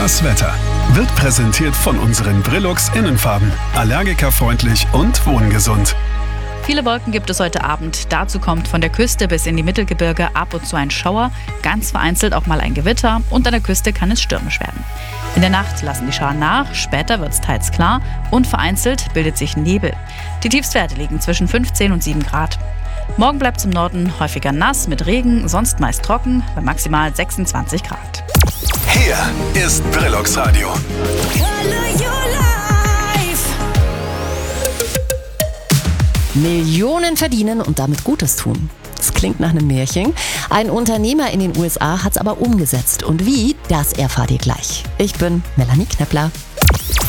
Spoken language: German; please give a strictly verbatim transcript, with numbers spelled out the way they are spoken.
Das Wetter wird präsentiert von unseren Brilux Innenfarben. Allergikerfreundlich und wohngesund. Viele Wolken gibt es heute Abend. Dazu kommt von der Küste bis in die Mittelgebirge ab und zu ein Schauer, ganz vereinzelt auch mal ein Gewitter und an der Küste kann es stürmisch werden. In der Nacht lassen die Schauer nach, später wird es teils klar und vereinzelt bildet sich Nebel. Die Tiefstwerte liegen zwischen fünfzehn und sieben Grad. Morgen bleibt es im Norden häufiger nass mit Regen, sonst meist trocken bei maximal sechsundzwanzig Grad. Hier ist Brilux Radio. Millionen verdienen und damit Gutes tun. Das klingt nach einem Märchen. Ein Unternehmer in den U S A hat es aber umgesetzt. Und wie, das erfahrt ihr gleich. Ich bin Melanie Knepler.